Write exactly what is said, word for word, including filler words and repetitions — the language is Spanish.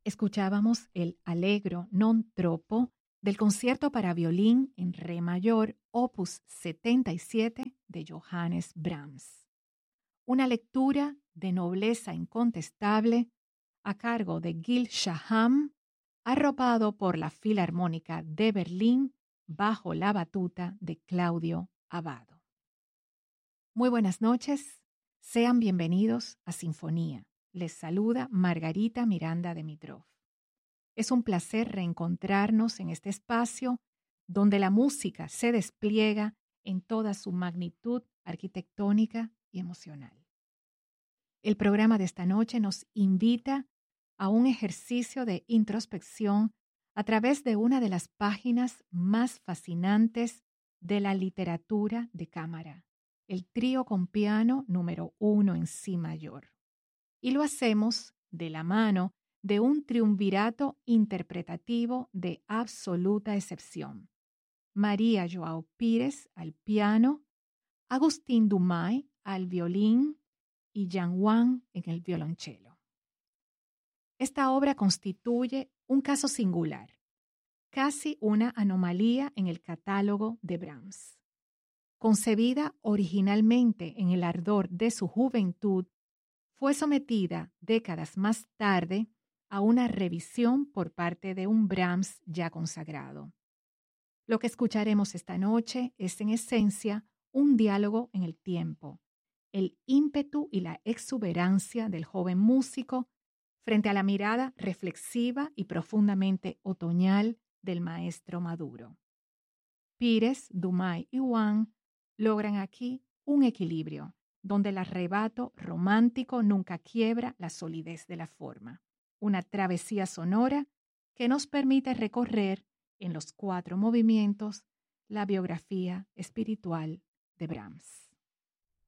Escuchábamos el Allegro non troppo del concierto para violín en re mayor, opus setenta y siete de Johannes Brahms. Una lectura de nobleza incontestable a cargo de Gil Shaham, arropado por la Filarmónica de Berlín bajo la batuta de Claudio Abbado. Muy buenas noches, sean bienvenidos a Sinfonía. Les saluda Margarita Miranda Dimitrov. Es un placer reencontrarnos en este espacio donde la música se despliega en toda su magnitud arquitectónica y emocional. El programa de esta noche nos invita a un ejercicio de introspección a través de una de las páginas más fascinantes de la literatura de cámara, el trío con piano número uno en si mayor. Y lo hacemos de la mano de un triunvirato interpretativo de absoluta excepción. María Joao Pires al piano, Agustín Dumay al violín y Yang Wang en el violonchelo. Esta obra constituye un caso singular, casi una anomalía en el catálogo de Brahms. Concebida originalmente en el ardor de su juventud, fue sometida décadas más tarde a una revisión por parte de un Brahms ya consagrado. Lo que escucharemos esta noche es en esencia un diálogo en el tiempo, el ímpetu y la exuberancia del joven músico frente a la mirada reflexiva y profundamente otoñal del maestro maduro. Pires, Dumay y Wang logran aquí un equilibrio donde el arrebato romántico nunca quiebra la solidez de la forma. Una travesía sonora que nos permite recorrer en los cuatro movimientos la biografía espiritual de Brahms.